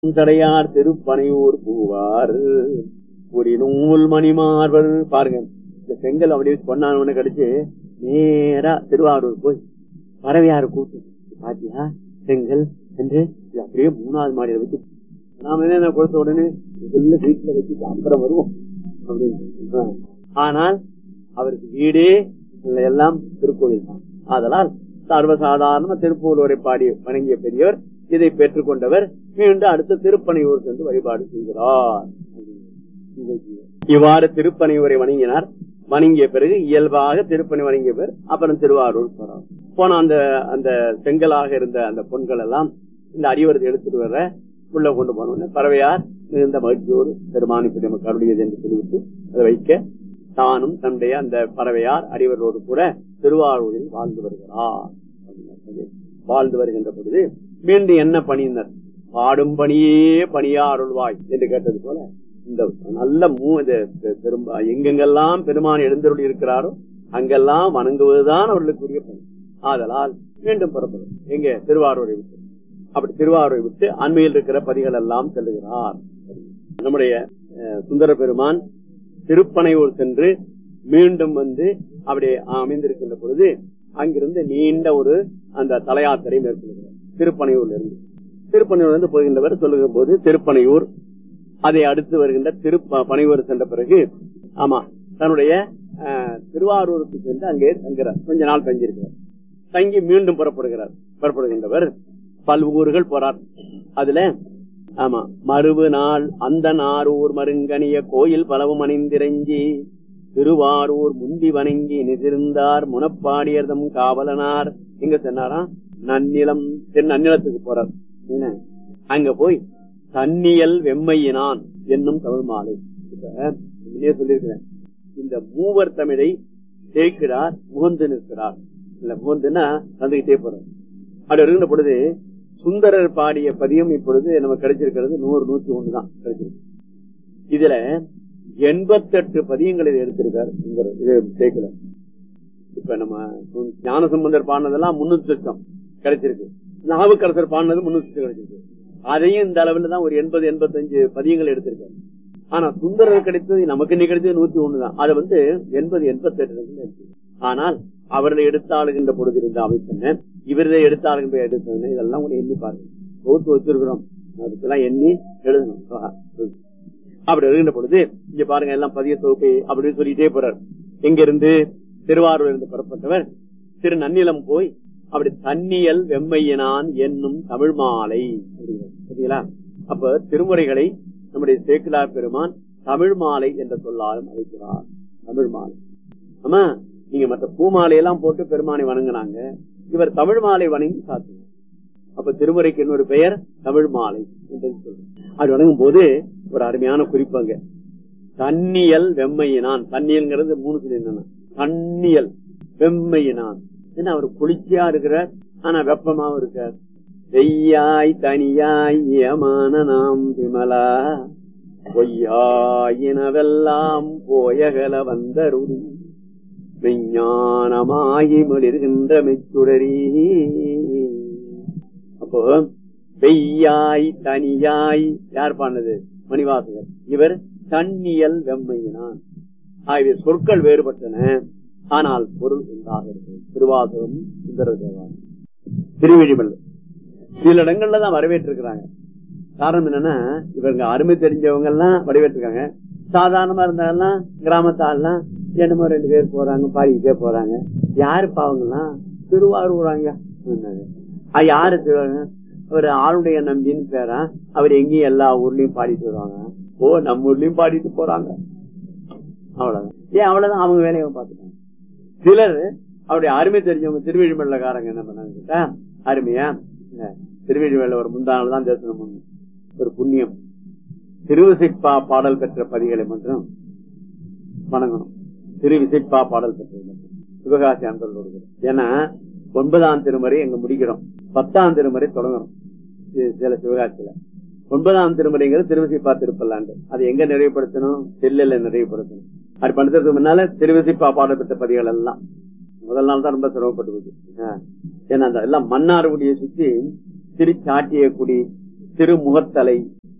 தடையார் திருப்பனையூர் பூவார் ஒரு நூல் மணிமார்வர். பாருங்க, இந்த செங்கல் அப்படியே பொன்னான கடிச்சு நேரா திருவாரூர் போய் பறவையாரு கூட்டு பாத்தியா செங்கல் என்று அப்படியே 3வது மாடியில வச்சு நாம என்ன கொடுத்த உடனே வீட்டுல வச்சு அப்புறம் வருவோம் அப்படின்னு. ஆனால் அவருக்கு வீடே எல்லாம் திருக்கோவில் தான். அதனால் சர்வசாதாரண திருப்பூலூரை பாடி வணங்கிய பெரியவர் இதை பெற்றுக் கொண்டவர் மீண்டும் அடுத்த திருப்பனையூர் சென்று வழிபாடு செய்கிறார். இவ்வாறு திருப்பனையூரை வணங்கினார். வணங்கிய பிறகு இயல்பாக திருப்பணி வணங்கிய பிறகு அப்புறம் திருவாரூர் போறார். போன அந்த செங்கலாக இருந்த அந்த பொன்கள் எல்லாம் இந்த அடிவரத்தை எடுத்துட்டு வர உள்ள கொண்டு போன பறவையார் மிகுந்த மகிழ்ச்சியோடு பெருமானி நமக்கு அருளியது என்று சொல்லிவிட்டு அதை வைக்க தானும் தன்னுடைய அந்த பறவையார் அடிவரோடு கூட திருவாரூரில் வாழ்ந்து வருகிறார். வாழ்ந்து வருகின்ற பொழுது மீண்டும் என்ன பணியினர், பாடும் பணியே பணியாருள்வாய் என்று கேட்டது போல இந்த நல்ல எங்கெங்கெல்லாம் பெருமான் எழுந்தருளி இருக்கிறாரோ அங்கெல்லாம் வணங்குவதுதான் அவர்களுக்குரிய பணி. ஆதலால் மீண்டும் புறப்படும் எங்க திருவாரூரை விட்டு. அப்படி திருவாரூரை விட்டு அண்மையில் இருக்கிற பதிகள் எல்லாம் செல்லுகிறார். நம்முடைய சுந்தர பெருமான் திருப்பனையூர் சென்று மீண்டும் வந்து அப்படியே அமைந்திருக்கின்ற பொழுது அங்கிருந்து நீண்ட ஒரு அந்த தலையாத்திரை மேற்கொள்கிறார். திருப்பனையூர்ல இருந்து திருப்பனையூர்ல இருந்து போகின்றவர் சொல்லுகிற போது திருப்பனையூர், அதை அடுத்து வருகின்ற திருப்பனையூர் சென்ற பிறகு ஆமா தன்னுடைய திருவாரூருக்கு சென்று அங்கே தங்குறார். கொஞ்ச நாள் தங்கியிருக்கிறார். தங்கி மீண்டும் புறப்படுகின்றவர் பல்வூர்கள் போறார். அதுல ஆமா மறுவு நாள் அந்த நாரூர் மருங்கனிய கோயில் பலவும் அணிந்திரஞ்சி திருவாரூர் முந்தி வணங்கி நிதிர்ந்தார் முனப்பாடியர்தம் காவலனார். எங்க சென்னாராம் நன்னிலம். நன்னிலத்துக்கு போறார். அங்க போய் தன்னியல் வெம்மையினான் என்னும் தமிழ் மாலை சொல்லியிருக்கிறேன். இந்த மூவர் தமிழை சேர்க்கிறார், முகந்து நிற்கிறார். இல்ல முகந்துன்னா வந்துகிட்டே போறார். அப்படி இருக்கின்ற பொழுது சுந்தரர் பாடிய பதியம் இப்பொழுது நமக்கு கிடைச்சிருக்கிறது 100, 101 தான் கிடைச்சிருக்கு. இதுல 88 பதியங்களை எடுத்திருக்காரு சுந்தரர். இது சேர்க்கல. இப்ப நம்ம ஞானசம்பந்தர் பாடினதெல்லாம் 300 லட்சம் கிடைச்சிருக்கு. நாவுக்கரசர் பாடினது 300 லட்சம் கிடைச்சிருக்கு. அதையும் இந்த அளவுல தான் ஒரு 80, 85 பதியங்கள் எடுத்திருக்காரு. ஆனா சுந்தரர் கிடைத்தது நமக்கு இன்னைக்கு கிடைச்சது 101 தான். அது 80, 88 ஆனால் அவர்களை எடுத்தாளுகின்ற பொழுது இருந்த அமைப்பு இவர்களை எடுத்தாளுகின்ற எடுத்த இதெல்லாம் கூட எண்ணி பாருங்க. தொகுத்து வச்சிருக்கிறோம், அதுக்கெல்லாம் எண்ணி எழுதணும். அப்படி எழுகின்ற பொழுது இங்க பாருங்க எல்லாம் பதிய தொகுப்பை அப்படின்னு சொல்லிட்டே போறார். எங்க இருந்து திருவாரூர் இருந்து புறப்பட்டவர் திரு நன்னிலம் போய் அப்படி தன்னியல் வெம்மையினான் என்னும் தமிழ் மாலை அப்படிங்களா. அப்ப திருமுறைகளை நம்முடைய சேக்கிழார் பெருமான் தமிழ் மாலை என்ற சொல்லாலும் அழைக்கிறார். தமிழ் மாலை. ஆமா, நீங்க மற்ற பூமாலையெல்லாம் போட்டு பெருமானை வணங்கினாங்க, இவர் தமிழ் மாலை வணங்கி சாத்தினார். அப்ப திருமுறைக்கு இன்னொரு பெயர் தமிழ் மாலை என்று சொல்றோம். அப்படி வணங்கும் போது ஒரு அருமையான குறிப்பாங்க, தன்னியல் வெம்மையினான். தன்னியல்ங்கிறது 3 சொல்லியிருந்தா தன்னியல் வெம்மையினான். ஏன்னா அவர் குளிர்ச்சியா இருக்கிறார், ஆனா வெப்பமாவும் இருக்கார். வெய்யாய் தனியாய் ஏமான நாம் விமலா பொய்யாயினவெல்லாம் போயகல வந்தருடி மெஞ்ஞானமாகி மிளிர்கின்ற மெச்சுடரி. அப்போ வெய்யாய் தனியாய் யார் பாண்டது? மணிவாசகர். இவர் தன்னியல் வெம்மையினான். ஆகிய சொற்கள் வேறுபட்டன, ஆனால் பொருள் ஒன்றாக இருக்கு. திருவாசகம், சுந்தர தேவாரம், திருவிழிமல்ல சில இடங்கள்ல வரவேற்றிருக்கிறாங்க. காரணம் என்னன்னா இவங்க அருமை தெரிஞ்சவங்க எல்லாம் வரவேற்றிருக்காங்க. சாதாரணமா இருந்தாலும் கிராமத்தாலாம் என்னமோ 2 பேர் போறாங்க, பாடிக்கிட்டே போறாங்க. யாரு பாவங்கலாம் திருவாரூராங்க. யாரு ஒரு ஆளுடைய நம்பின்னு பேரா, அவர் எங்கேயும் எல்லா ஊர்லயும் பாடிட்டு வருவாங்க. ஓ, நம்ம ஊர்லயும் பாடிட்டு போறாங்க, அவ்வளவுதான். ஏன் அவ்வளவுதான், அவங்க வேலையை பார்த்துட்டாங்க. சிலர் அவருடைய அருமை தெரிஞ்சவங்க திருவிழிமல்லக்காரங்க என்ன பண்ணாங்க கேட்டா, அருமையா திருவிழிமல்ல ஒரு முந்தானால தான் தரிசனம் பண்ணணும். ஒரு புண்ணியம் திருவிசைப்பா பாடல் பெற்ற பதிகளை மட்டும் வணங்கணும். திருவிசைப்பா பாடல் பெற்றது சிவகாசி அன்பர்களோடு. ஏன்னா 9ஆம் திருமுறை எங்க முடிக்கிறோம், 10ஆம் திருமுறை தொடங்கணும் சில சிவகாசியில. 9ஆம் திருமுறைங்கிறது திருவிசைப்பா திருப்பல்லாண்டு. அதை எங்க நிறைவுபடுத்தணும்? செல்லில நிறைவுபடுத்தணும். அது பண்றதுக்கு முன்னால திருவிசைப்பா பாடல் பெற்ற பதிகள் எல்லாம் முதல் நாள் தான் ரொம்ப சிரமப்பட்டு போச்சு. ஏன்னா அந்த எல்லாம் மன்னார்குடியை சுத்தி திருச்சாட்டிய குடி, திருமுகத்தலை,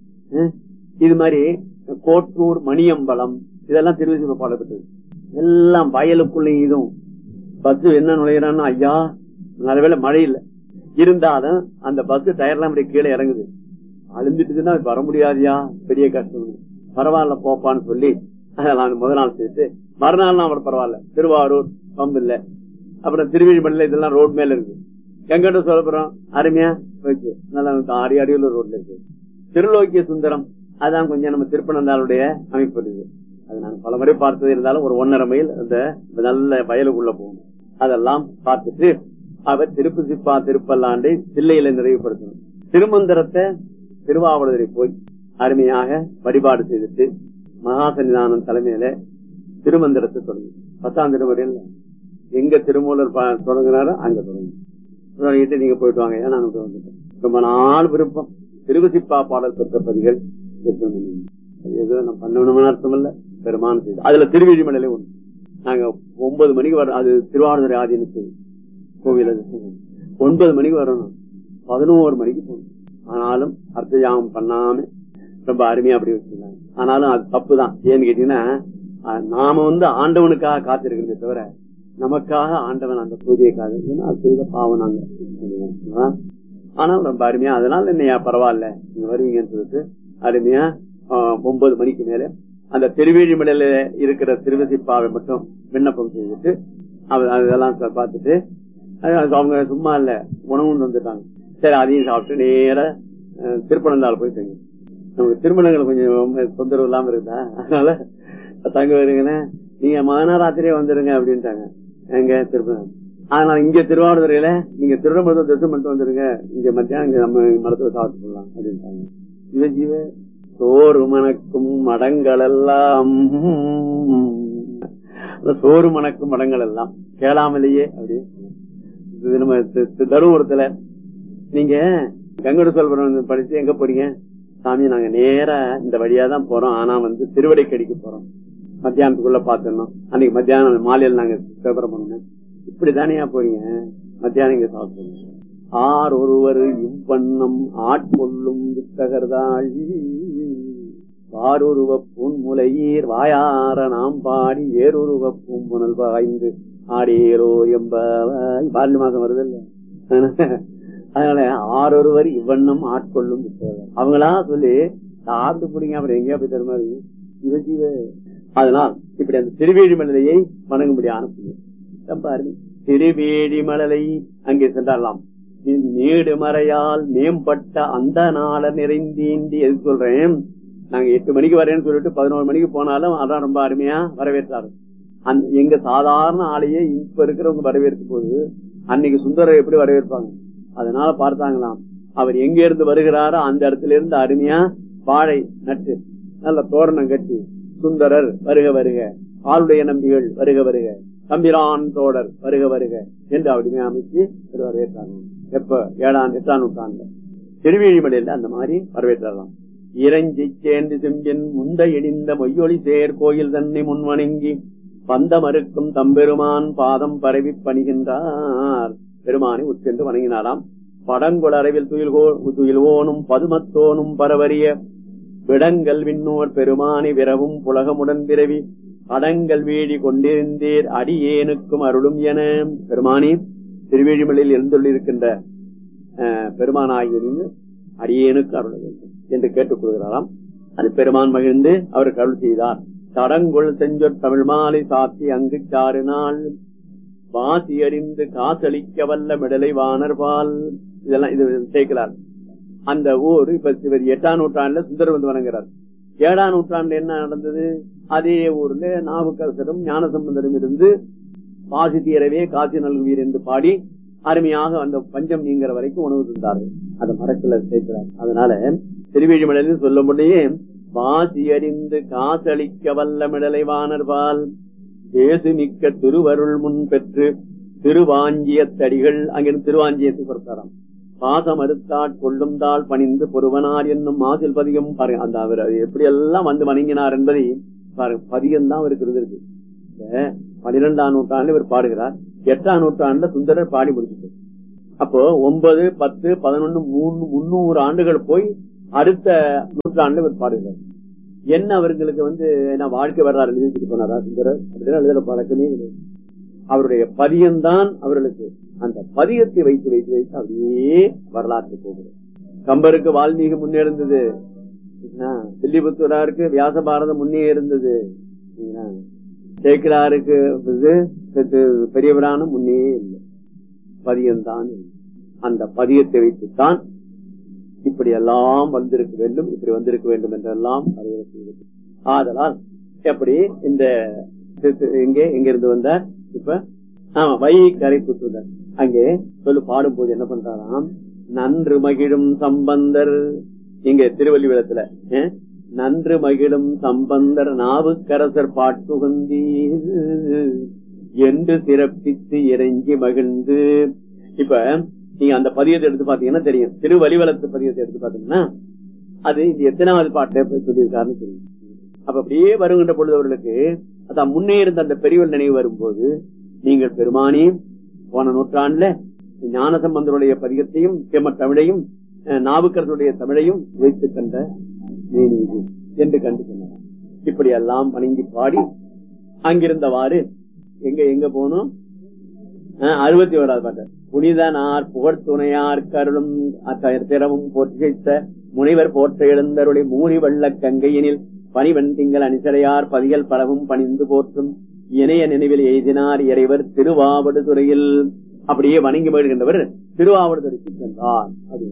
இது மாதிரி கோட்டூர், மணியம்பலம், இதெல்லாம் திருவிசிப்பா பாடப்பட்டது. எல்லாம் வயலுக்குள்ள. இதுவும் பஸ் என்ன நுழையிறான்னு, ஐயா நல்லவேளை மழை இல்லை, இருந்தாலும் அந்த பஸ் டயர்லாம் அப்படி கீழே இறங்குது, அழுந்துட்டுதுன்னா வர முடியாதியா, பெரிய கஷ்டம், பரவாயில்ல போப்பான்னு சொல்லி அதெல்லாம் முதல் நாள் செய்து, மறுநாள் அவர் பரவாயில்ல, திருவாரூர் பம்பு இல்ல, அப்புறம் திருவிழிமலையில இதெல்லாம் ரோட் மேல இருக்கு. எங்கிட்ட சொல்லப்படுறோம் அருமையா போயிடுச்சு, நல்லா 6 அடியுள்ள ரோட்ல இருக்கு. திருலோக்கிய சுந்தரம், அதான் கொஞ்சம் நம்ம திருப்பனந்தாளுடைய அமைப்பு இருக்கு. அது நான் பல முறை பார்த்தது, இருந்தாலும் ஒரு 1.5 மைல் அந்த நல்ல வயலுக்குள்ள போகணும். அதெல்லாம் பார்த்துட்டு அவர் திருப்பதிப்பா திருப்பல்லாண்டை தில்லையில நிறைவுபடுத்தணும். திருமந்திரத்தை திருவாவடுதுறை போய் அருமையாக வழிபாடு செய்துட்டு மகாசன்னிதானம் தலைமையில திருமந்திரத்தை தொடங்கி 10ஆம் திருமுறையில் எங்க திருமூலர் தொடங்கினாரோ அங்க தொடங்கிட்டு நீங்க போயிட்டு வாங்க. நான் வந்துட்டேன். ரொம்ப நாள் விருப்பம் திருவசிப்பா பாடல் பெற்ற பதிகள் பண்ணணும்னு அர்த்தம் இல்ல, பெருமான் செய்து. அதுல திருவிழிமலையில ஒண்ணு நாங்க 9 மணிக்கு வரோம். அது திருவாவடுதுறை ஆதீனத்து கோவில். 9 மணிக்கு வரணும், 11 மணிக்கு போகணும். ஆனாலும் அர்த்தஜாமம் பண்ணாம ரொம்ப அருமையா அப்படி வச்சிருந்தாங்க. ஆனாலும் அது தப்புதான். ஏன்னு கேட்டீங்கன்னா, நாம ஆண்டவனுக்காக காத்திருக்கிறதே தவிர நமக்காக ஆண்டவன் அந்த பூஜைக்காக அது செய்த பாவம் நாங்க. ஆனால் ரொம்ப அருமையா, அதனால என்னையா பரவாயில்ல நீங்க வருவீங்கன்னு சொல்லிட்டு அருமையா 9 மணிக்கு மேல அந்த திருவேழிமலையில இருக்கிற திருவசிப்பாவை மட்டும் விண்ணப்பம் செய்துட்டு அதெல்லாம் பார்த்துட்டு அவங்க சும்மா இல்ல உணவுன்னு வந்துட்டாங்க. சரி, அதையும் சாப்பிட்டு நேர திருப்பனந்தாள் போய் தங்கி. நமக்கு திருமணங்கள் கொஞ்சம் தொந்தரவு இல்லாம இருக்குதா, அதனால தங்க வருங்கன்னா நீங்க மகனாராத்திரியே வந்துருங்க அப்படின்ட்டாங்க. எங்க திருப்பணம். அதனால இங்க திருவாவடுதுறையில நீங்க திருடமருத்துவ தரிசனம் பண்ணிட்டு வந்துருங்க, இங்க மத்தியானம் இங்க நம்ம மருத்துவ சாப்பிட்டு போடலாம் அப்படின்ட்டாங்க. இவ ஜீவ சோறு மணக்கும் மடங்கள் எல்லாம், சோறு மணக்கும் மடங்கள் எல்லாம் கேளாமலேயே அப்படி நம்ம தருமபுரத்துல நீங்க கங்கட சொல்புரம் படிச்சு எங்க போறீங்க? சாமி நாங்க நேரா இந்த வழியாதான் போறோம், ஆனா திருவடைக்கடிக்கு போறோம், மத்தியானத்துக்குள்ள பாத்துடணும், அன்னைக்கு மத்தியானம் மாலையில் நாங்க விவரம் பண்ணணும். இப்படித்தானே போறீங்க, மத்தியானம் இங்க சாப்பிடணும். ஆர் ஒருவர் இவ்வண்ணம் ஆட்கொள்ளும் வித்தகர்தாள் வாருருவ பூன்முலையீர் வாயார நாம் பாடி ஏருருவ பூம்புணல் பாய்ந்து ஆடேரோ எம்ப பாலி மாசம் வருது இல்ல, அதனால ஆரொருவர் இவ்வண்ணம் ஆட்கொள்ளும் அவங்களா சொல்லி சாப்பிட்டு பிடிங்க. அப்புறம் எங்கேயா போய் தர மாதிரி இவஜீவ. அதனால் இப்படி அந்த திருவேழிமலையை வணங்கும்படி அனுப்புங்க. ரொம்ப அருமை. திருவேழிமலை அங்கே சென்றலாம். நீடு மறையால் மேம்பட்ட அந்த நாள நிறைந்தீண்டி எது சொல்றேன், நாங்க 8 மணிக்கு வரேன்னு சொல்லிட்டு 11 மணிக்கு போனாலும் அதான் ரொம்ப அருமையா வரவேற்றாரு. எங்க சாதாரண ஆளையே இப்ப இருக்கிறவங்க வரவேற்கும் போது அன்னைக்கு சுந்தரர் எப்படி வரவேற்பாங்க. அதனால பார்த்தாங்களாம், அவர் எங்க இருந்து வருகிறாரோ அந்த இடத்துல இருந்து அருமையா வாழை நட்டு நல்ல தோரணம் கட்டி சுந்தரர் வருக வருக, ஆளுடைய நம்பிகள் வருக வருக, தம்பிரான் தோடர் வருக வருக என்று அருமையா அமைச்சு வரவேற்றாங்க. எப்ப 7ஆம் 8ஆம் நூற்றாண்டு திருவேழிமலையில அந்த மாதிரி வரவேற்றலாம். இறைஞ்சி சேர்ந்து செம்பின் முந்த இடிந்த மொய்யொலி சேர் கோயில் தன்னை முன்வணங்கி பந்த மறுக்கும் தம்பெருமான் பாதம் பரவி பணிகின்றார். பெருமானை உட்சென்று வணங்கினாராம். படங்குள் அரவில் துயில்வோனும் பதுமத்தோனும் பரவரிய விடங்கள் விண்ணோர் பெருமானி விரவும் புலகமுடன் பிறவி அடங்கள் வீழி கொண்டிருந்தேர் அடியேனுக்கும் அருளும் என. பெருமானி திருவேழிமலையில் எழுந்துள்ளிருக்கின்ற பெருமானாகிய அடியேனுக்கு அருள வேண்டும் என்று கேட்டுக் கொள்கிறாராம். அது பெருமான் மகிழ்ந்து அவருக்கு அருள் செய்தார். தடங்குள் செஞ்சொற் தமிழ் மாலை சாத்தி அங்கு 6 நாள் வாசி அறிந்து காசளிக்க வல்ல மிடலை வானர்பால். இதெல்லாம் இது சேர்க்கிறார். அந்த ஊர் இப்ப 8ஆம் நூற்றாண்டுல சுந்தரர் வணங்குறார். 7ஆம் நூற்றாண்டுல என்ன நடந்தது? அதே ஊர்ல நாவுக்கரசரும் ஞானசம்பந்தரும் இருந்து பாசி தீரவே காசி நல்குவீர் என்று பாடி அருமையாக அந்த பஞ்சம் நீங்கிற வரைக்கும் உணவு தந்தார்கள். அதை மரத்துல சேர்க்கிறார். அதனால திருவேழிமலையில சொல்ல முடியும், வாசி அறிந்து காசளிக்க வல்ல மிடலை வானர்பால் தேசுமிக்க திருவருள் முன் பெற்று திருவாஞ்சியத்தடிகள். அங்கிருந்து திருவாஞ்சியத்துக்கு பொறுத்தாராம். பாசம் அறுத்தாட் கொள்ளும் தாள் பணிந்து பொருவனார் என்னும் மாசில் பதிகம் பாருங்க. அந்த அவர் எப்படி எல்லாம் வணங்கினார் என்பதை பாருங்க. பதிகம் தான் இருக்கிறது இருக்கு. 12ஆம் நூற்றாண்டுல இவர் பாடுகிறார். 8ஆம் நூற்றாண்டுல சுந்தரர் பாடி முடிச்சுட்டு அப்போ 9, 10, 11, 300 ஆண்டுகள் போய் அடுத்த நூற்றாண்டு பாடுகிறார். என்ன அவர்களுக்கு என்ன வாழ்க்கை வரலாறு எழுதிட்டு போனாரா சுந்தரர்? அப்படின்னா எழுதுற பழக்கமே கிடையாது. அவருடைய பதியம்தான் அவர்களுக்கு. அந்த பதியத்தை வைத்து வைத்து வைத்து அப்படியே வரலாற்று போகிறது. கம்பருக்கு வால்மீகி முன்னே இருந்தது, வில்லிபுத்தூராருக்கு வியாச பாரதம் முன்னே இருந்தது, சேக்கிராருக்கு பெரியவரான முன்னே இல்லை. பதியம்தான். அந்த பதியத்தை வைத்துத்தான் இப்படி எல்லாம் வந்திருக்க வேண்டும், இப்படி வந்திருக்க வேண்டும் என்றெல்லாம் அறிவுறுத்தி. ஆதலால் எப்படி இந்த எங்கிருந்து வந்தார்? இப்ப வைகரை புத்துள்ளார். அங்கே சொல்லு பாடும் போது என்ன பண்றாராம்? நன்று மகிழும் சம்பந்தர், இங்க திருவள்ளுவத்துல நன்று மகிழும் சம்பந்தர் நாவுக்கரசர் பாட்டுகந்தி என்று சிறப்பித்து இறங்கி மகிழ்ந்து. இப்ப நீங்க அந்த பதியத்தை எடுத்து பாத்தீங்கன்னா தெரியும். திருவள்ளுவத்து பதியத்தை எடுத்து பாத்தீங்கன்னா அது இது எத்தனாவது பாட்டை சொல்லியிருக்காருன்னு தெரியும். அப்ப அப்படியே வருகின்ற பொழுது அவர்களுக்கு அதான் முன்னே இருந்த அந்த பெரியவர் நினைவு வரும்போது, நீங்கள் பெருமானி போன நூற்றாண்டுல ஞானசம்பந்தருடைய பதிகத்தையும் தமிழையும் நாவுக்கரசருடைய தமிழையும் வைத்து கண்ட என்று கண்டு சொன்னார். இப்படி எல்லாம் வணங்கி பாடி அங்கிருந்தவாறு எங்க போனோம்? 61வது பாட்டு. புனிதனார் புகழ்துணையார் கருளும் திறமும் போற்ற முனைவர் போற்ற எழுந்தருளை மூறி வெள்ள கங்கையினில் பனிவன் திங்கள் அணிசடையார் பதிகள் பலவும் பணிந்து போற்றும் இணைய நினைவில் எய்தினார் இறைவர் திருவாவடுதுறையில். அப்படியே வணங்கி மகிழ்கின்றவர் திருவாவடுதுறைக்கு சென்றார்.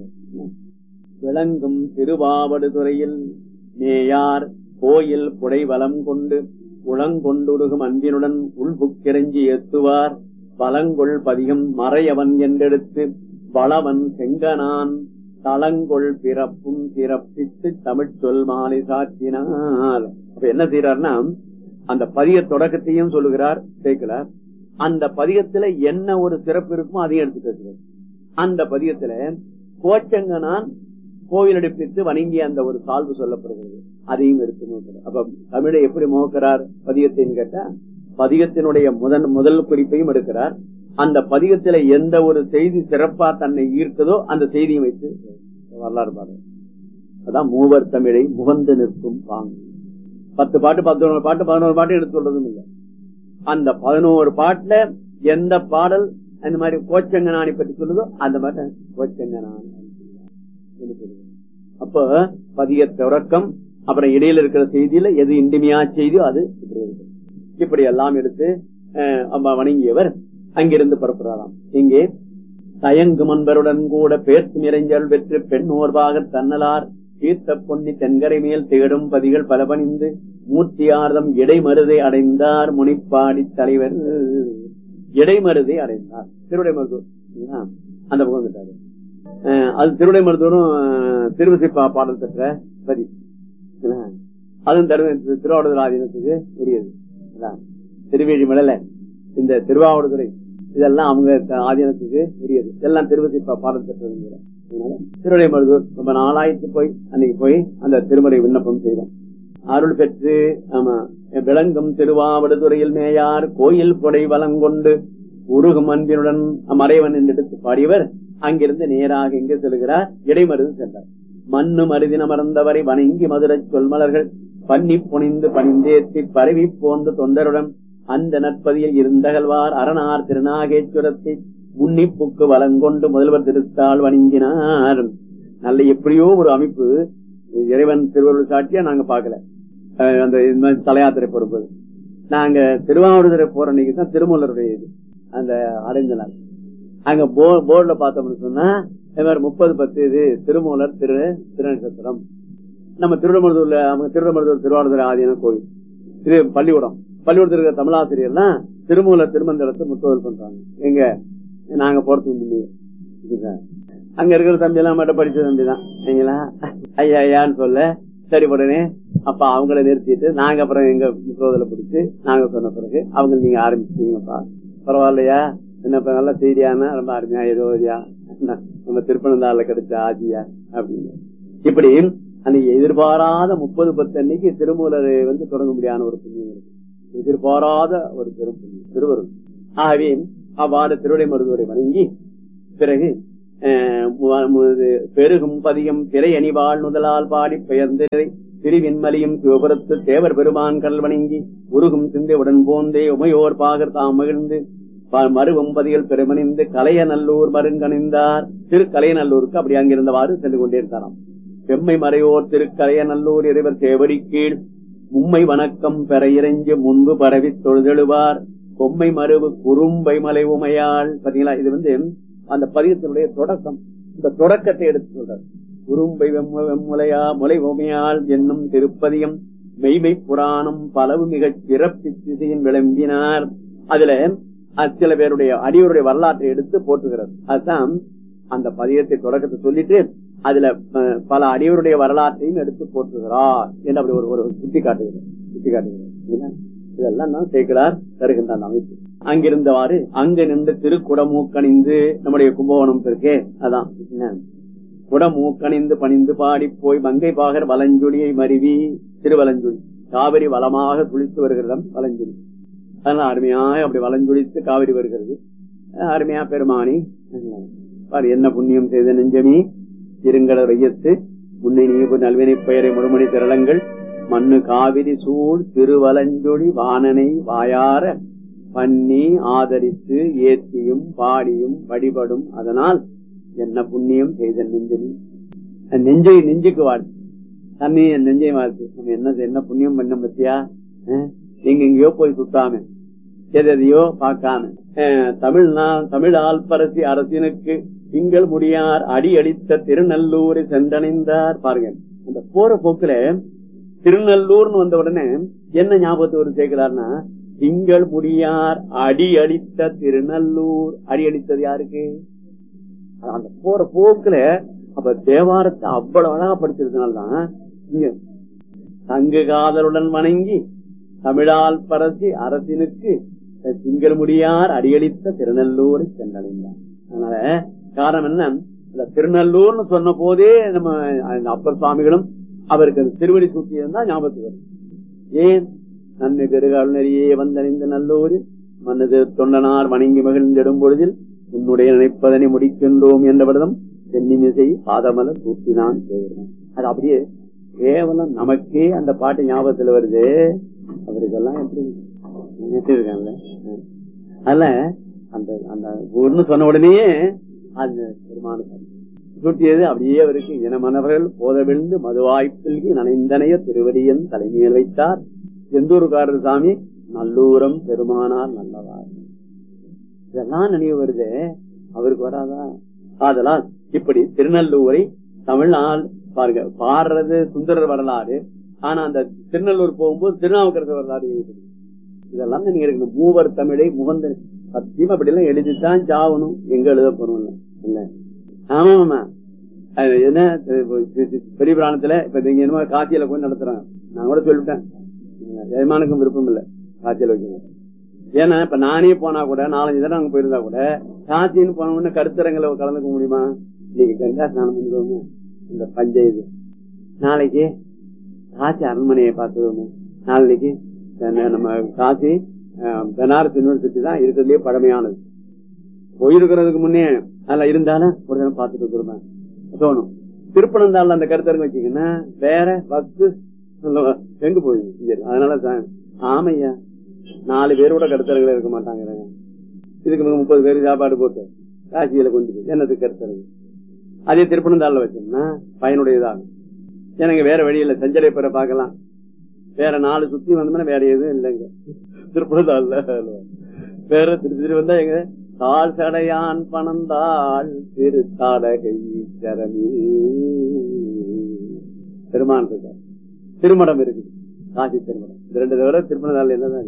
விளங்கும் திருவாவடுதுறையில் மேயார் கோயில் புடை வலம் கொண்டு உளங்கொண்டுருகும் அன்பினுடன் உள்புக்கிரஞ்சி ஏத்துவார் பலங்கொள் பதிகம் மறையவன் என்றெடுத்து வளவன் செங்கனான் தளங்கொள் பிறப்பும் சிறப்பித்து தமிழ் சொல் மாலை சாற்றினார். அப்ப என்ன செய்யறாருன்னா, அந்த பதிய தொடக்கத்தையும் சொல்லுகிறார் சேர்க்கிறார். அந்த பதியத்துல என்ன ஒரு சிறப்பு இருக்குமோ அதையும் எடுத்து பேசுகிறார். அந்த பதியத்துல கோச்சங்கனான் கோவில் எடுப்பித்து வணங்கிய அந்த ஒரு சால்வு சொல்லப்படுகிறது, அதையும் எடுத்து நோக்கிறார். அப்ப தமிழை எப்படி மோக்கிறார் பதியத்தின்னு கேட்டா, பதிகத்தினுடைய முதல் குறிப்பையும் எடுக்கிறார். அந்த பதிகத்துல எந்த ஒரு செய்தி சிறப்பா தன்னை ஈர்த்ததோ அந்த செய்தியை வைத்து வரலாறு பாடுறார். அதான் மூவர் தமிழை முகந்து நிற்கும் பாங்கு. 10 பாட்டு 11 பாட்டு 11 பாட்டு எடுத்து சொல்றதும் இல்லை. அந்த 11 பாட்டுல எந்த பாடல் அந்த மாதிரி கோச்சங்கனானை பற்றி சொல்லுதோ அந்த பாட்டை கோச்சங்கனான். அப்ப பதிய தொடக்கம் அப்புறம் இடையில இருக்கிற செய்தியில எது இன்றிமையா செய்தியோ அது இப்படி எல்லாம் எடுத்து வணங்கியவர் அங்கிருந்து புறப்படுறாராம். இங்கே தயங்கு மன்பருடன் கூட பேர்த்து நிறைஞ்சல் பெற்று பெண் ஓர்வாக தன்னலார் தீர்த்த பொன்னி தென்கரை மேல் தேடும் பதிகள் பல பணிந்து மூர்த்தியார்தம் இடைமருதை அடைந்தார் முனிப்பாடி தலைவர். இடைமருதை அடைந்தார் திருவிடை மருதூர். அந்த பக்கம் வந்துட்டாரு. அது திருவிடை மருதூரும் திருவசிப்பா பாடல் பெற்ற பதி. அதுவும் திருவாவடுதுறை ஆதீனத்துக்கு உரியது. திருவேழி மடல இந்த திருவாவடுதுறை இதெல்லாம் அவங்க ஆதீனத்துக்கு உரியது. எல்லாம் திருவசிப்பா பாடல் பெற்றது. திருவிடை மருதூர் ரொம்ப நாளாயிட்டு போய் அன்னைக்கு போய் அந்த திருமறை விண்ணப்பம் செய்தோம். அருள் பெற்று ஆமா விளங்கும் திருவாவடுதுறையில் மேயார் கோயில் கொடை வளங்கொண்டு உருகும் அன்பினுடன் மறைவன் என்று எடுத்து பாடியவர் அங்கிருந்து நேராக எங்கே செல்கிறார்? இடைமருது சென்றார். மண்ணு மருதின மறந்தவரை வணங்கி மதுரை சொல்மலர்கள் பண்ணி புனிந்து பணிந்தேத்தி பரவி போந்த தொண்டருடன் அந்த நற்பதியில் இருந்தகழ்வார் அரணார் திருநாகேஸ்வரத்தை முன்னிப்புக்கு வளங்கொண்டு முதல்வர் திருத்தாள் வணங்கினார். நல்ல எப்படியோ ஒரு அமைப்பு இறைவன் திருவள்ளுவர் சாட்சியா நாங்க பாக்கல. அந்த தலையாத்திரை போகும்போது நாங்க திருவாவடுதுறை போற அன்னைக்கு தான் திருமூலருடைய இது அந்த அடைந்த நாள். அங்க போர்டுல பார்த்தோம்னு சொன்னா 30/10 இது திருமூலர் திருநட்சத்திரம். நம்ம திருவிடமருதூர்ல அவங்க திருவிடமருதூர் திருவாவடுதுறை ஆதீன கோயில் பள்ளிக்கூடத்தில் இருக்கிற தமிழாசிரியர்லாம் திருமூலர் திருமந்திரத்தை முத்தோதல் பண்றாங்க. எங்க நாங்க போறதுக்கு முன்னே அங்க இருக்கிற தம்பி எல்லாம் மட்டும் படிச்ச தம்பி தான் சரிங்களா? ஐயா ஐயான்னு சொல்ல சரி உடனே அப்ப அவங்கள நிறுத்திட்டு நாங்க அப்புறம் எங்க முத்தோதலை பிடிச்சு நாங்க சொன்ன பிறகு அவங்க நீங்க ஆரம்பிச்சீங்கப்பா பரவாயில்லையா என்ன நல்ல செய்தியானா ரொம்ப அருமையா ஏதோயா நம்ம திருப்பனந்தாள்ல கிடைச்ச ஆஜியா அப்படின்னு இப்படி அன்னைக்கு எதிர்பாராத 30/10 அன்னைக்கு திருமூலரை தொடங்க முடியாத ஒரு புண்ணியம் இருக்கு. எதிர்பாராத ஒரு பெரும் புண்ணியம் திருவருள். ஆகவே அவ்வாறு திருவிடை மருதூரை வணங்கி பிறகு பெருகும் பதியும் திரை அணிவாள் முதலால் பாடி பெயர்ந்து திருவின்மலியும் சிவபுரத்து தேவர் பெருமான் கடல் வணங்கி உருகும் சிந்தை உடன் போந்தே உமையோர் பாகர் தாம் மகிழ்ந்து மருவம் பதிகள் பெருமணிந்து கலையநல்லூர் மருங்கணிந்தார். திருக்கலையநல்லூருக்கு அப்படி அங்கிருந்தவாறு சென்று கொண்டே இருந்தாராம். செம்மை மறையோர் திருக்கலையநல்லூர் இறைவர் சேவடி கீழ் மும்மை வணக்கம் பெற இறைஞ்சு முன்பு பரவி தொழுதெழுவார் பொம்மை மருவு குறும்பை மலை உமையாள். பாத்தீங்களா, இது அந்த பதிகத்தினுடைய தொடக்கம். இந்த தொடக்கத்தை எடுத்து சொல்றார். குறும்பை வெம்முலையா முலை உமையாள் என்னும் திருப்பதியம் மெய்மை புராணம் பலவு மிகச் சிறப்பு திசையின் விளம்பினார். அதுல சில பேருடைய அடியோருடைய வரலாற்றை எடுத்து போட்டுகிறார். அதுதான் அந்த பதிகத்தை தொடக்கத்தை சொல்லிட்டு அதுல பல அடியோருடைய வரலாற்றையும் எடுத்து போட்டுகிறார் என்று அப்படி ஒரு சுட்டி காட்டுகிறார். இதெல்லாம் தான் சேர்க்கிறார் தருகின்ற அந்த அமைப்பு. அங்கிருந்தவாறு அங்கு நின்று திருக்குடமூக்கணிந்து நம்முடைய கும்பகோணம் இருக்கே, அதான் குடமூக்கணிந்து பணிந்து பாடி போய் மங்கை பாகர் வலஞ்சொலியை மருவி திருவலஞ்சொலி காவிரி வளமாக துளித்து வருகிறதம் வலஞ்சொலி. அதனால அருமையாக அப்படி வலஞ்சொலித்து காவிரி வருகிறது. அருமையா பெருமானி என்ன புண்ணியம் செய்த நெஞ்சமி இருங்கட வையத்து முன்னை நீவு நல்வினை பெயரை முழுமணி திரளங்கள் மண்ணு காவிரி சூழ் திருவலஞ்சொலி வானனை வாயார பண்ணி ஆதரித்து ஏற்றியும் பாடியும் வழிபடும். அதனால் என்ன புண்ணியம் செய்த நெஞ்சமி நெஞ்சுக்கு வாழ்த்து தண்ணி நெஞ்சை வாழ்த்து. நம்ம என்ன புண்ணியம் பண்ண பத்தியா, எங்கெங்கயோ போய் சுத்தாம எதையோ பார்க்காம தமிழ் ஆள்பரசி அரசினுக்கு திங்கள் முடியார் அடி அடித்த திருநல்லூரை சென்றடைந்தார். பாருங்க, அந்த போற போக்குல திருநல்லூர்னு வந்த உடனே என்ன ஞாபகத்தை சேர்க்கிறார்னா, திங்கள் முடியார் அடி அடித்த திருநல்லூர். அடி அடித்தது யாருக்கு? அந்த போற போக்குல அப்ப தேவாரத்தை அவ்வளவு அழகா படிச்சிருக்கனால்தான் தங்கு காதலுடன் வணங்கி தமிழால் பரசி அரசினுக்கு திங்கள் முடியார் அடியளித்த திருநல்லூரை சென்றடைந்தார். அதனால காரணம் என்ன, இந்த திருநல்லூர்னு சொன்ன போதே நம்ம அப்பர் சுவாமிகளும் அவருக்கு அந்த திருவடி சூட்டியிருந்தா ஞாபகத்துக்கு வரும். ஏன் நன்மை பெருகால் நெறியே வந்தடைந்த நல்லூரில் மன்னது தொண்டனார் வணங்கி மகிழ்ந்திடும் பொழுதில் உன்னுடைய நினைப்பதனை முடிக்கின்றோம் என்ற விரதம் தென்னிமிசை பாதமலர் சூட்டினான் செய்கிறோம். அது அப்படியே கேவலம் நமக்கே அந்த பாட்டு ஞாபகத்துல வருது. அவருக்கெல்லாம் எப்படி இருக்காங்க. அதுல அந்த அந்த ஊர்னு சொன்ன உடனேயே அந்த பெருமான சூட்டியது அப்படியே அவருக்கு இனமனவர்கள் போத விழுந்து மதுவாய்ப்பில்கி நனைந்தனைய திருவடியன் தலைமையில் வைத்தார். எந்தூருக்காரர் சாமி நல்லூரம் பெருமானார் நல்லவார். இதெல்லாம் நினைவு வருது, அவருக்கு வராதா? ஆதலால் இப்படி திருநல்லூரை தமிழ்நாள் பாருங்க பாடுறது சுந்தரர் வரலாறு. ஆனா அந்த திருநல்லூர் போகும்போது திருநாவுக்கரசர் வரலாறு. இதெல்லாம் நீங்க இருக்கணும். மூவர் தமிழை முகந்த சத்தியம் அப்படி எல்லாம் எழுதித்தான் சாவணும். எங்க எழுத போறோம் இல்ல? ஆமா ஆமா. என்ன பெரிய பிராணத்துல இப்ப நீங்க என்ன காட்சியில போய் நடத்துறாங்க. நான் கூட சொல்லிவிட்டேன், எஜமானுக்கும் விருப்பம் இல்ல காட்சியில வைக்கணும். ஏன்னா இப்ப நானே போனா கூட 4-5 தடவை அங்க போயிருந்தா கூட காட்சின்னு போன உடனே கருத்தரங்களை கலந்துக்க முடியுமா? இன்னைக்கு கங்கா ஸ்நானம் பண்ணிடுவோங்க, இந்த பஞ்சாயத்து நாளைக்கு காசி அரண்மனையை பார்த்துருவோமே, நாளைக்கு நம்ம காசி பனாரஸ் யூனிவர்சிட்டி தான் இருக்கிறதுலயே பழமையானது. போயிருக்கிறதுக்கு முன்னே அதுல இருந்தாலும் ஒரு தினம் பார்த்துட்டு வந்துருவேன் தோணும். திருப்பனந்தாள் அந்த கருத்தரங்க வச்சீங்கன்னா வேற பக்து எங்க போயிருக்கு. அதனால ஆமையா 4 பேரோட கருத்தரங்களை இருக்க மாட்டாங்க. இதுக்கு 30 பேருக்கு சாப்பாடு போட்டு காசியில கொண்டு போய் என்னத்துக்கு கருத்தரங்க. அதே திருப்பனந்தாள்ல வச்சோம்னா பயனுடையதாகும். எனக்கு வேற வழியில செஞ்சடை பெற பார்க்கலாம். வேற 4 சுத்தி வந்தோம்னா வேற எதுவும் இல்லைங்க. திருப்பனந்தாள்ல வேற திருப்பதி வந்தா எங்க தாழ் சடையான் பணந்தாள் திருத்தாடகை சரமி பெருமான் இருக்கார். திருமடம் இருக்குது, காசி திருமடம். 2 தவிர திருப்பனந்தாள் என்னதான்.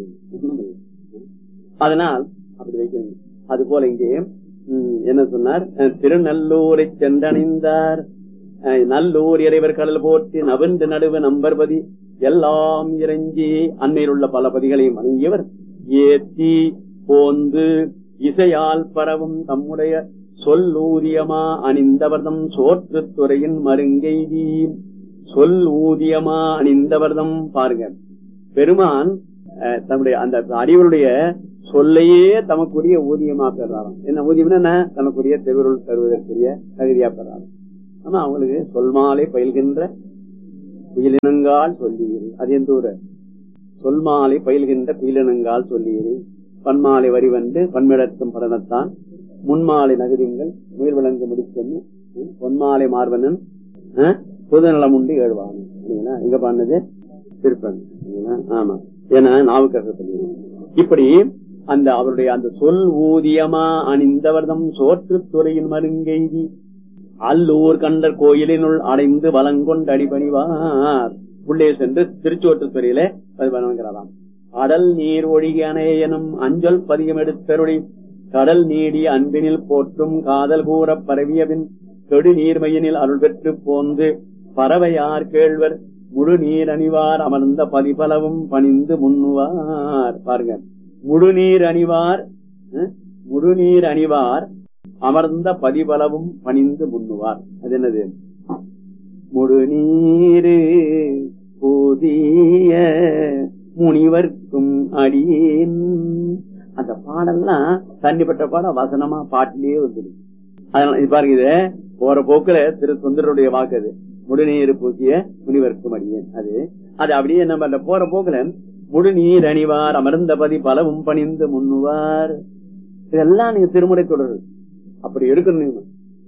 அதனால் அப்படி வைக்கணும். அது போல இங்கே என்ன சொன்னார், திருநல்லூரை சென்றணிந்தார். நல்லூர் இறைவர் கடல் போற்றி நவின்று நடுவு நம்பர்பதி எல்லாம் இறைஞ்சி அண்மையில் உள்ள பல பதிகளையும் வணங்கியவர் ஏத்தி போந்து இசையால் பரவும் தம்முடைய சொல் ஊதியமா அணிந்தவர்தம் சோற்றுத்துறையின் மருங்கெய்தி. சொல் ஊதியமா அணிந்தவர்தம் பாருங்க, பெருமான் தன்னுடைய அந்த அடிவருடைய சொல்லையே தமக்குரிய ஊதியமா பெறாராம். என்ன ஊதியம் என்ன? தனக்குரிய திருவருள் தருவதற்குரிய தகுதியா பெறாராம். ஆனா அவங்களுக்கு சொல்மாலை பயில்கின்ற பீலினங்கால் சொல்லியது. அது எந்த ஊரு? சொல்மாலை பயில்கின்ற பீலினங்கால் சொல்லியது. பன்மாலை வரிவண்டு பன்மிடத்தும் படனத்தான் முன்மாலை நகுதிங்கள் முயல் விளங்கு முடிச்சென்னு பொன்மாலை மார்பனன் புதுநலம் உண்டு ஏழ்வாங்க. எங்க பண்ணது? திருப்பன். ஆமா, ஏன்னா நாவுக்கரசு. இப்படி அந்த அவருடைய அந்த சொல் ஊதியமா அணிந்தவர்தம் சோற்று துறையின் மருங்கெய்தி அல்லூர் கண்டர் கோயிலினுள் அடைந்து வலங்கொண்டு அடிபணிவார். உள்ளே சென்று திருச்சோற்றுத்துறையிலே வணங்குகிறாராம். அடல் நீர் ஒழிக அணையனும் அஞ்சல் பதியம் எடுத்தருளி கடல் நீடி அன்பினில் போற்றும் காதல் கூற பரவியபின் கெடு நீர்மையினில் அருள் பெற்று போந்து பறவையார் கேழ்வர் முழு நீர் அணிவார் அமர்ந்த பதிபலவும் பணிந்து முன்னுவார். பாருங்க, முழுநீர் அணிவார், முழுநீர் அணிவார் அமர்ந்த பதிபலவும் பணிந்து முன்னுவார். அது என்னது? முழுநீரு புதிய முனிவர்க்கும் அடியேன். அந்த பாடல்லாம் தண்ணிப்பட்ட பாடம் வசனமா பாட்டிலேயே வந்துடும். அதனால பாருங்க, இத போற போக்குல திரு சுந்தரருடைய வாக்கு. அது முழுநீர் பூசிய முனிவர்க்கும் அடியேன். அது அது அப்படியே நம்ம போற போக்குல முழுநீர் அணிவார் அமர்ந்த பதி பலவும் பணிந்து முன்னுவார். இதெல்லாம் நீங்க திருமுறை தொடர் அப்படி எடுக்கணும்.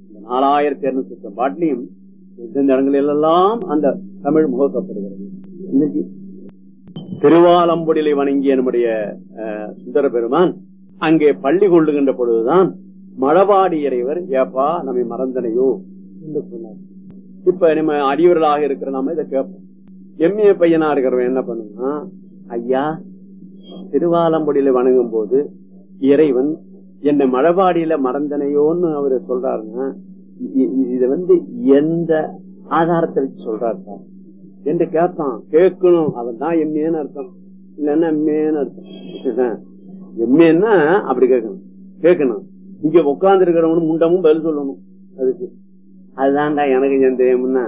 4200 பாட்டிலையும் எந்தெந்த இடங்களில் எல்லாம் அந்த தமிழ் முகக்கப்படுகிறது. திருவாலம்புடிலை வணங்கிய நம்முடைய சுந்தர பெருமான் அங்கே பள்ளி கொள்ளுகின்ற பொழுதுதான் மழபாடி இறைவர் ஏப்பா நம்மை மறந்தனையோ என்று சொன்னார். இப்ப நம்ம அடியவர்களாக இருக்கிற நாம இதை கேட்போம். எம்ஏ பையனா இருக்கிறவன் என்ன பண்ணுனா, ஐயா திருவாலம்புடியில வணங்கும் போது இறைவன் என்னை மழபாடியில மறந்தனையோன்னு அவரு சொல்றாருன்னா இது எந்த ஆதாரத்தை வச்சு சொல்றாரு சார் என்று கேட்பான். கேட்கணும். அவன் தான் எம்ஏன்னு அர்த்தம், இல்லன்னா எம்ஏன்னு அர்த்தம். எம்ஏன்னா அப்படி கேட்கணும். இங்க உட்கார்ந்து இருக்கிறவனு முண்டமும் பதில் சொல்லணும். அதுக்கு அதுதான்டா எனக்கு சந்தேகம்னா,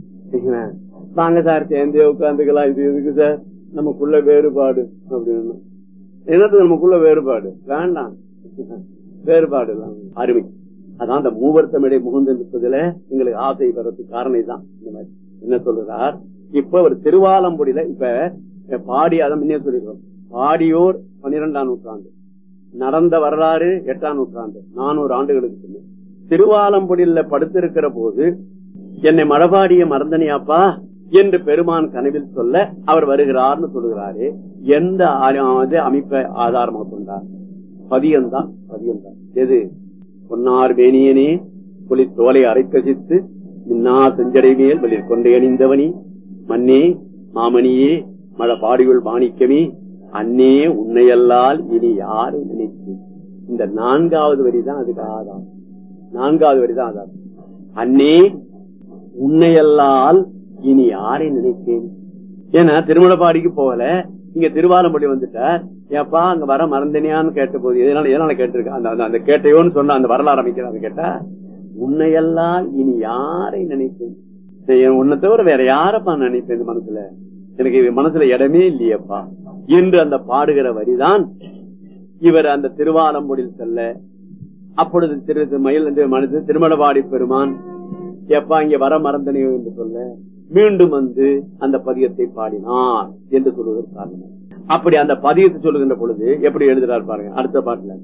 வாங்க சார் சேர்ந்தே உட்காந்துக்கலாம். இது எதுக்கு சார்? நமக்குள்ள வேறுபாடு அப்படின்னு. என்னது நமக்குள்ள வேறுபாடு? வேண்டாம், வேறுபாடு எல்லாம் அருமை. அதான் அந்த மூவர்த்தமிடை முகந்திருப்பதுல எங்களுக்கு ஆசை பெறதுக்கு காரணம் தான். இந்த மாதிரி என்ன சொல்றார்? இப்ப ஒரு திருவாலம்புடியில இப்ப பாடி, அதை முன்னே சொல்லிடுறோம். பாடியோர் 12ஆம் நூற்றாண்டு, நடந்த வரலாறு 8ஆம் நூற்றாண்டு, 400 ஆண்டுகளுக்கு பின்னர் திருவாலம்புடியில படுத்திருக்கிற போது என்னை மழபாடிய மறந்தனியாப்பா என்று பெருமான் கனவில் சொல்ல அவர் வருகிறார்னு சொல்லுகிறாரே. எந்த அமைப்பை ஆதாரமாக கொண்டார்? பதியம்தான். பதியம்தான். எது? பொன்னார் வேணியனே புலி தோலை அரைக்கசித்து மின்னா செஞ்சடை மேல் வெளிர் கொண்டை அணிந்தவனி மண்ணே மாமணியே மழபாடியுள் மாணிக்கமே அன்னே உன்னையல்லால் இனி யாரை நினைத்து. இந்த 4வது வரிதான் அதுக்கு ஆதாரம். 4வது வரிதான் ஆதாரம். அன்னே உன்னையல்லால் இனி யாரை நினைத்தேன். ஏன்னா திருமணப்பாடிக்கு போகல, இங்க திருவாலம்புடி வந்துட்டார். ஏப்பா அங்க வர மறந்தனியான்னு கேட்ட போது எதனால கேட்டிருக்கேன்? அந்த கேட்டையோன்னு சொன்ன அந்த வரலாறு அமைக்கிறாங்க. கேட்டா உன்னையெல்லாம் இனி யாரை நினைப்பேன், உன்னை தவிர வேற யாரப்பா நினைப்பேன் இந்த மனசுல, எனக்கு மனசுல இடமே இல்லையப்பா என்று அந்த பாடுகிற வரிதான் இவர் அந்த திருவாலம்புடியில் செல்ல. அப்பொழுது மயில் திருமணபாடி பெருமான் எப்பா இங்க வர மறந்தனையோ என்று சொல்ல மீண்டும் வந்து அந்த பதியத்தை பாடினார் என்று சொல்வதற்காக. அப்படி அந்த பதியத்தை சொல்லுகின்ற பொழுது எப்படி எழுதுறாரு பாருங்க. அடுத்த பாட்டுல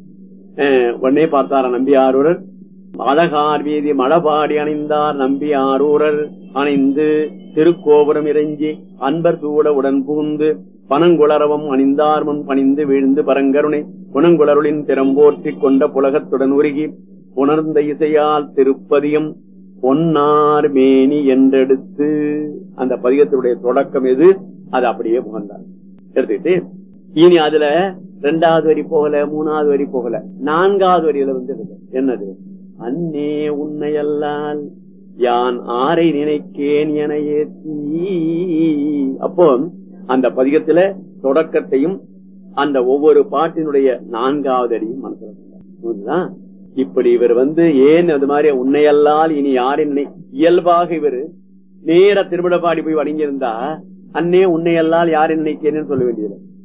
உடனே பார்த்தார நம்பி ஆரூரர் அழகார் வீதி மழபாடி அணிந்தார். நம்பி ஆரூரர் அணிந்து திருக்கோபுரம் இறைஞ்சி அன்பர் சூட உடன் புகுந்து பனங்குளரவம் அணிந்தார் முன் பணிந்து வீழ்ந்து பரங்கருணை குணங்குளருளின் திறம்போற்றி கொண்ட புலகத்துடன் உருகி உணர்ந்த இசையால் திருப்பதியம் பொன்னார் மேனி என்றெடுத்து. அந்த பதிகத்தினுடைய தொடக்கம் எது? அது அப்படியே புகழ்ந்தார். எடுத்துக்கிட்டு இனி அதுல 2வது வரி போகல, 3வது வரி போகல, 4வது வரியில என்னது? அன்னே உன்னையல்லால் யான் ஆரை நினைக்கேன் என ஏத்தி. அப்போ அந்த பதிகத்துல தொடக்கத்தையும் அந்த ஒவ்வொரு பாட்டினுடைய 4வது அடியும் மனசுல. இப்படி இவர் ஏன் அது மாதிரி உன்னையல்லால் இனி யாரை நினை, இயல்பாக இவர் நேர திருவிழப்பாடி போய் வணங்கியிருந்தா அன்னே உன்னையல்லால் யாரை நினைக்கிறேன்னு சொல்ல வேண்டியது.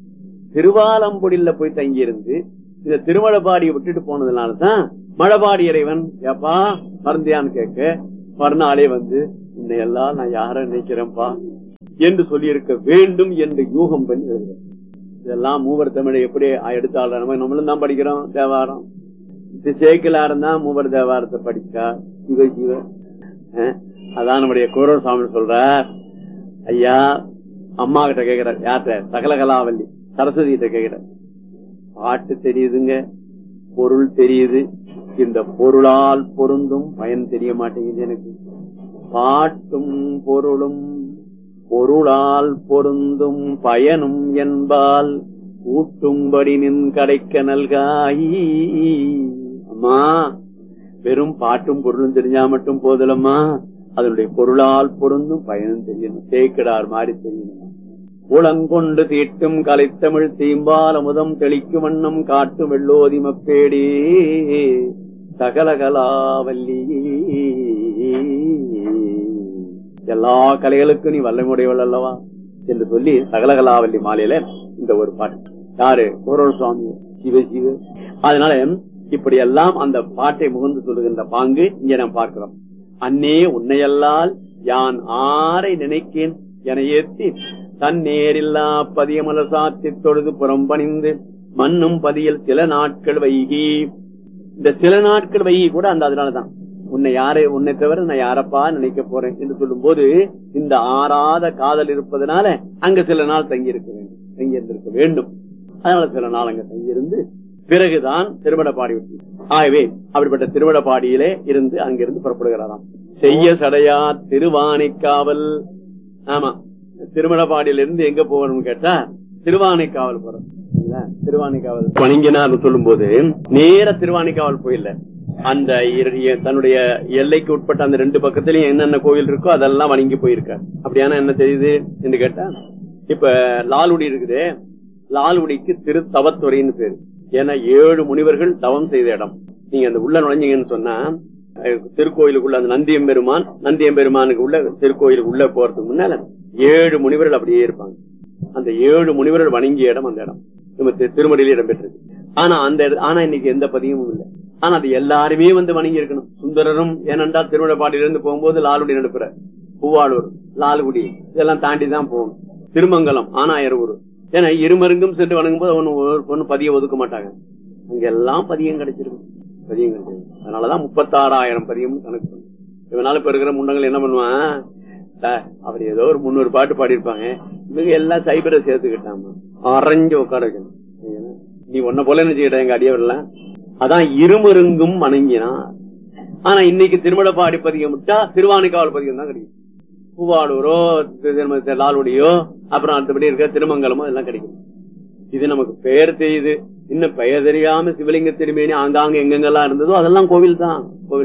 திருவாலம்புடியில போய் தங்கி இருந்து இந்த திருமழபாடியை விட்டுட்டு போனதுனாலதான் மழபாடி இறைவன் ஏப்பா மறந்தியான்னு கேட்க மறுநாளே வந்து இன்னையெல்லாம் நான் யார நினைக்கிறேன்ப்பா என்று சொல்லி இருக்க வேண்டும் என்று யூகம் பண்ணி எழுதுறேன். இதெல்லாம் மூவர் தமிழை எப்படி எடுத்தாள் நம்மளும் தான் படிக்கிறோம். தேவாரம் சேக்கிலாரம் தான் மூவர் தேவாரத்தை படிச்சா சிவ சிவ. அதான் நம்முடைய குரல் சுவாமி சொல்றார். ஐயா அம்மா கிட்ட கேக்குறார். யார்கிட்ட? சகலகலாவல்லி சரஸ்வதி கிட்ட கேக்குறார். பாட்டு தெரியுதுங்க, பொருள் தெரியுது, இந்த பொருளால் பொருந்தும் பயன் தெரிய மாட்டேங்குது எனக்கு. பாட்டும் பொருளும் பொருளால் பொருந்தும் பயனும் என்பால் ஊட்டும்படி நின் கடைக்க நல்காயி. அம்மா வெறும் பாட்டும் பொருளும் தெரிஞ்சா மட்டும் போதலம்மா, அதனுடைய பொருளால் பொருந்தும் பயனும் தெரியணும். சேக்கிடார் மாதிரி தெரியணும். உளங்கொண்டு தீட்டும் கலைத்தமிழ் தீம்பால் அமுதம் தெளிக்கும் வண்ணம் காட்டும் வெள்ளோதி மப்பேடி சகலகலாவல்லி. எல்லா கலைகளுக்கும் நீ வல்லமுடையவள் அல்லவா என்று சொல்லி சகலகலாவல்லி மாலையில இந்த ஒரு பாட்டு. யாரு? குரல் சுவாமி சிவ சிவ. அதனால இப்படி எல்லாம் அந்த பாட்டை முகந்து சொல்லுகின்ற பாங்கு இங்க நாம் பார்க்கிறோம். அன்னே உன்னையல்லால் யான் ஆரை நினைக்கேன் என ஏற்றி தன் நேரில்லா பதியமலர் சாத்தி தொழுது புறம்பணிந்து மண்ணும் பதியில் சில நாட்கள் வைகி. இந்த சில நாட்கள் வைகி கூட அந்த அதனாலதான் உன்னை தவிர நான் யாரப்பா நினைக்க போறேன் என்று சொல்லும் போது இந்த ஆறாத காதல் இருப்பதனால அங்க சில நாள் தங்கி இருந்திருக்க வேண்டும். அதனால சில நாள் அங்க தங்கியிருந்து பிறகுதான் திருவடப்பாடி விட்டு. ஆகவே அப்படிப்பட்ட திருவடப்பாடியிலே இருந்து அங்கிருந்து புறப்படுகிறாராம். செய்ய சடையா திருவானைக்காவல். ஆமா, திருமணப்பாடியில இருந்து எங்க போகணும்னு கேட்டா திருவானைக்காவல் போறோம். திருவானைக்காவல் வணங்கினார் சொல்லும் போது நேர திருவானைக்காவல் போயில்ல, அந்த தன்னுடைய எல்லைக்கு உட்பட்ட அந்த ரெண்டு பக்கத்திலயும் என்னென்ன கோயில் இருக்கோ அதெல்லாம் வணங்கி போயிருக்கார். அப்படியான என்ன தெரியுது என்று கேட்டா, இப்ப லால்குடி இருக்குது, லால்குடிக்கு திரு தவத்துறைன்னு பேரு. ஏன்னா 7 முனிவர்கள் தவம் செய்த இடம். நீங்க அந்த உள்ள நுழைஞ்சீங்கன்னு சொன்னா திருக்கோயிலுக்குள்ள அந்த நந்தியம்பெருமானுக்கு உள்ள திருக்கோயிலுக்கு உள்ள போறதுக்கு முன்னால 7 முனிவர்கள் அப்படியே இருப்பாங்க. அந்த 7 முனிவர்கள் வணங்கிய இடம் அந்த இடம் நம்ம திருமடியில இடம் பெற்றிருக்கு. ஆனா இன்னைக்கு எந்த பதியமும் இல்லை. ஆனா அது எல்லாருமே வந்து வணங்கி இருக்கணும். சுந்தரரும் ஏனென்றால் திருமணப்பாடியிலிருந்து போகும்போது லால்குடி நடுப்புற, பூவாளூர், லால்குடி இதெல்லாம் தாண்டி தான் போகணும். திருமங்கலம், ஆனாயரூர். ஏன்னா இருமருங்கும் சென்று வணங்கும் போது ஒண்ணு பதியம் ஒதுக்க மாட்டாங்க. அங்க எல்லாம் பதியம் கிடைச்சிருக்கு. அதனாலதான் 36,000 பதியம் கணக்கு பண்ணும். இவனால இப்ப இருக்கிற முன்னங்கள் என்ன பண்ணுவான், அவர் ஏதோ ஒரு 300 பாட்டு பாடியிருப்பாங்க, இவங்க எல்லாம் சைபரை சேர்த்துக்கிட்டாமா அரைஞ்சு உட்கார வைக்கணும். நீ ஒன்ன போல நினைச்சுக்கிட்ட எங்க அடியவர்லாம். அதான் இருமருங்கும் வணங்கினார். ஆனா இன்னைக்கு திருமணப்பாடி பதிகம் விட்டா திருவானைக்காவல் பதிகம் தான் கிடைக்கும். பூவாளூரோ லால்குடியோ அப்புறம் அடுத்தபடி இருக்க திருமங்கலமோ எல்லாம் கிடைக்கும். இது நமக்கு பெயர் தெரியுது. இன்னும் பெயர் தெரியாம சிவலிங்க திருமேனி ஆங்காங்க எங்கெங்கெல்லாம் இருந்ததோ அதெல்லாம் கோவில் தான்.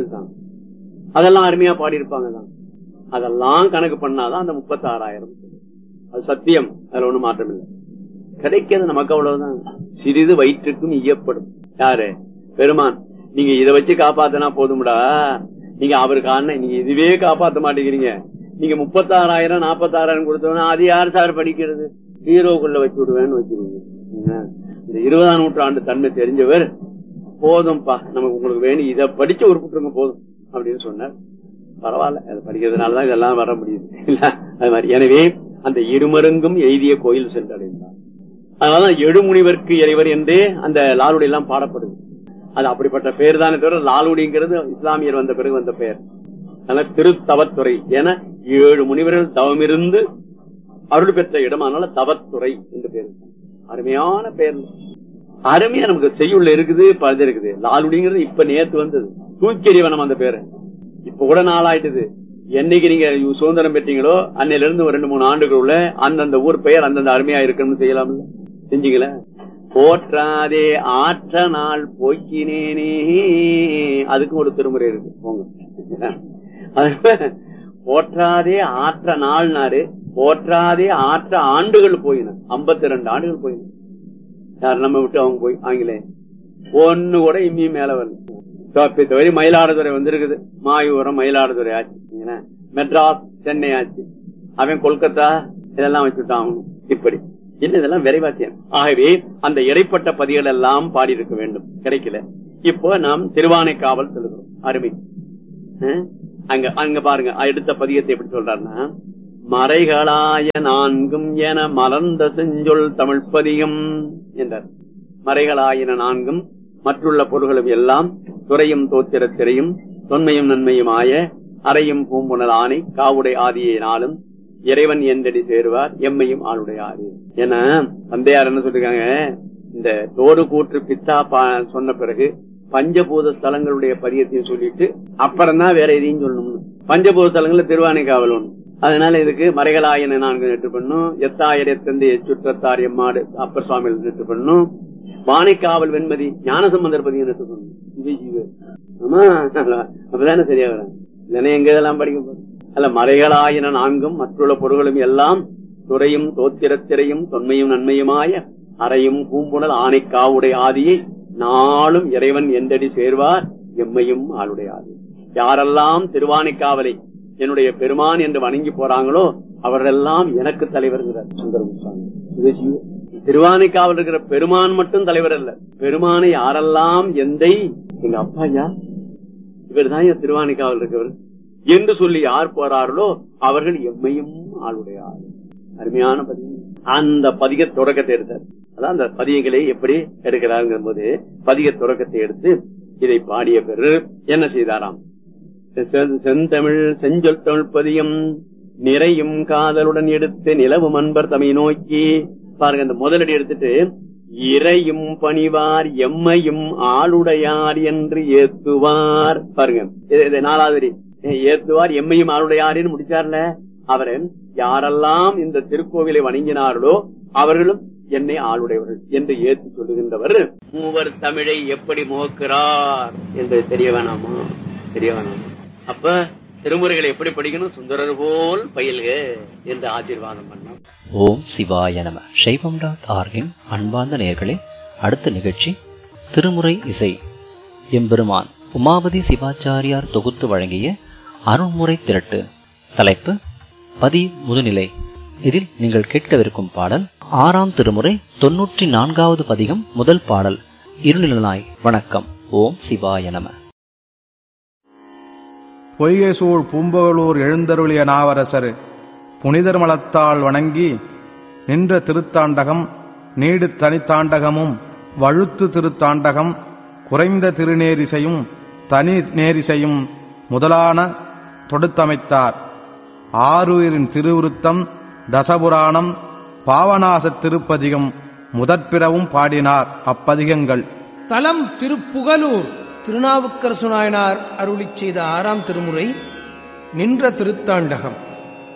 அதெல்லாம் அருமையா பாடியிருப்பாங்க தான். அதெல்லாம் கணக்கு பண்ணாதான் அந்த 36,000. அது சத்தியம், அதுல ஒண்ணும் மாற்றம் இல்லை. கிடைக்கிறது நமக்கு அவ்வளவுதான். சிறிது வயிற்றுக்கும் ஈயப்படும். யாரு? பெருமான். நீங்க இதை வச்சு காப்பாத்தினா போதும்டா. நீங்க அவருக்கான நீங்க இதுவே காப்பாத்த மாட்டேங்கிறீங்க. நீங்க 36,000 46,000 கொடுத்தோம்னா அது யார் சார் படிக்கிறது? ஹீரோக்குள்ள வச்சு விடுவேன்னு வச்சிருக்கீங்க. இந்த 20ஆம் நூற்றாண்டு தன்மை தெரிஞ்சவர் போதும்பா, நமக்கு உங்களுக்கு வேணும் இதை படிச்சு உருப்பிட்டுருங்க போதும் அப்படின்னு சொன்னார். பரவாயில்ல, அதை படிக்கிறதுனாலதான் இதெல்லாம் வர முடியுது. அது மாதிரி எனவே அந்த இருமருங்கும் எய்திய கோயில் சென்றடைந்தார். அதனாலதான் 7 முனிவர்க்கு இறைவர் என்று அந்த லால்குடி எல்லாம் பாடப்படுது. அது அப்படிப்பட்ட பெயர் தானே தவிர லால்குடிங்கிறது இஸ்லாமியர் வந்த பிறகு வந்த பெயர். அதனால திருத்தவத்துறை என 7 முனிவர்கள் தவமிருந்து அருள் பெற்ற இடமானால தவத்துறை என்று பேர். அருமையான பெயர், அருமையா நமக்கு செய்யுள்ள இருக்குது, பழுது இருக்குது. லால்குடிங்கிறது இப்ப நேத்து வந்தது, தூக்கெறிவனம் அந்த பேரு. இப்ப கூட நாளாயிட்டுது. என்னைக்கு நீங்க சுதந்திரம் பெற்றீங்களோ அன்னையில இருந்து ஒரு 2-3 ஆண்டுகளுள்ள அந்தந்த ஊர் பெயர் அந்தந்த அருமையா இருக்குன்னு செய்யலாம். செஞ்சீங்களா? போற்றாதே ஆற்ற நாள் போக்கினேனே, அதுக்கும் ஒரு திருமுறை இருக்கு. போங்க, போற்றாதே ஆற்ற நாள்னாரு, போற்றாதே ஆற்ற ஆண்டுகள் போயின. 52 ஆண்டுகள் போயின. யார் நம்ம விட்டு அவங்க போய் ஆங்கிலேயன் ஒண்ணு கூட இம்மியும் மேல வரல. தவிர மயிலாடுதுறை வந்திருக்குது, மாயூரம் மயிலாடுதுறை ஆச்சு, மெட்ராஸ் சென்னை ஆச்சு, அவன் கொல்கத்தா இதெல்லாம் வச்சுட்டான். இப்படி என்ன இதெல்லாம் விரைவாத்தியம். ஆகவே அந்த இடைப்பட்ட பதிகள் எல்லாம் பாடி இருக்க வேண்டும், கிடைக்கல. இப்போ நாம் திருவானைக்காவல் சொல்லுகிறோம். அருமை. அங்க பாருங்க, எடுத்த பதிகத்தை எப்படி சொல்றாருன்னா, மறைகளாய நான்கும் என மலர்ந்த செஞ்சொல் தமிழ் பதிகம் என்றார். மறைகளாயின நான்கும் மற்றுள்ள பொருள்களும் எல்லாம் துறையும் தோத்திரத்திரையும் தொன்மையும் நன்மையுமாய அறையும் பூம்புணல் ஆணை காவுடை ஆதியினாலும் இறைவன் எந்தடி சேருவார் எம்மையும் ஆளுடைய ஆதி. ஏன்னா தந்தையார் என்ன சொல்லிருக்காங்க, இந்த தோடு கூற்று பித்தா சொன்ன பிறகு பஞ்சபூத ஸ்தலங்களுடைய பதியத்தையும் சொல்லிட்டு அப்புறம்தான் வேற எதையும் சொல்லணும்னு. பஞ்சபூத ஸ்தலங்கள்ல திருவானைக்காவல் ஒண்ணு. அதனால இதுக்கு மறைகளாயின நான்கு நெட்டு பண்ணும், எத்தாயிரத்தந்து எச்சுற்றத்தார் எம்மாடு அப்பர் சுவாமி நெட்டு பண்ணும், வானைக்காவல் வெண்மதி ஞானசம்பந்தர் பதியம் நெட்டு பண்ணும். ஆமா, அப்பதானே சரியா வரும். இல்லைன்னா எங்க இதெல்லாம் படிக்க போறோம். அல்ல, மறைகளாயின நான்கும் மற்றுள்ள பொருள்களும் எல்லாம் துறையும் தோத்திரத்திரையும் தொன்மையும் நன்மையுமாய அறையும் பூம்புணல் ஆனைக்காவுடைய ஆதியை நாளும் இறைவன் எந்தடி சேர்வார் எம்மையும் ஆளுடைய ஆதி. யாரெல்லாம் திருவானைக்காவலை என்னுடைய பெருமான் என்று வணங்கி போறாங்களோ அவர்களெல்லாம் எனக்கு தலைவர்கிறார் சுந்தரமுசாமி. திருவானைக்காவல் இருக்கிற பெருமான் மட்டும் தலைவர் அல்ல, பெருமானை யாரெல்லாம் எந்தை எங்க அப்பா ஐயா இவர் தான் என் திருவானைக்காவல் இருக்கிறவர் என்று சொல்லி யார் போறார்களோ அவர்கள் எம்மையும் ஆளுடைய ஆதி. அருமையான பதிகம். அந்த பதிக தொடக்கத்தை எடுத்தார். அதான் அந்த பதியங்களை எப்படி எடுக்கிறாருங்கிற போது பதிக தொடக்கத்தை எடுத்து இதை பாடிய பிறகு என்ன செய்தாராம், செந்தமிழ் செஞ்சொல் தமிழ் பதியம் நிறையும் காதலுடன் எடுத்து நிலவும் அன்பர் தமை நோக்கி. பாருங்க, அந்த முதலடி எடுத்துட்டு இறையும் பணிவார் எம்மையும் ஆளுடையார் என்று ஏத்துவார். பாருங்க, நாலாவது ஏத்துவார் எம்மையும் ஆளுடையார்னு முடிச்சார்ல. அவரை யாரெல்லாம் இந்த திருக்கோவிலை வணங்கினார்களோ அவர்களும் என்னை ஆளுடையவர்கள் என்று ஏற்று சொல்லுகின்றவர். மூவர் தமிழை எப்படி முகக்கிறார் என்று தெரிய வேணாமா? தெரிய வேணாமா? அப்ப திருமுறைகளை எப்படி படிக்கணும்? சுந்தரர் போல் பயில்க என்று ஆசீர்வாதம் பண்ணோம். ஓம் சிவாய நம. சைவம்.org அன்பார்ந்த நேயர்களே, அடுத்த நிகழ்ச்சி திருமுறை இசை. எம்பெருமான் உமாபதி சிவாச்சாரியார் தொகுத்து வழங்கிய அருள்முறை திரட்டு. தலைப்பு பதி முதுநிலை. இதில் நீங்கள் கேட்கவிருக்கும் பாடல் 6ஆம் திருமுறை 94வது பதிகம் முதல் பாடல். இருநிலனாய் வணக்கம். ஓம் சிவாய நம. பொய்கை சூழ் பூம்பகலூர் எழுந்தருளிய நாவரசர் புனிதர் மலத்தால் வணங்கி நின்ற திருத்தாண்டகம் நீடு தனித்தாண்டகமும் வழுத்து திருத்தாண்டகம் குறைந்த திருநேரிசையும் தனி நேரிசையும் முதலான தொடுத்தமைத்தார். ஆருயிரின் திருவிருத்தம் தசபுராணம் பாவநாச திருப்பதிகம் முதற்பிறவும் பாடினார். அப்பதிகங்கள் தலம் திருப்புகலூர் திருநாவுக்கரசு நாயனார் அருளிச் செய்த 6ஆம் திருமுறை நின்ற திருத்தாண்டகம்.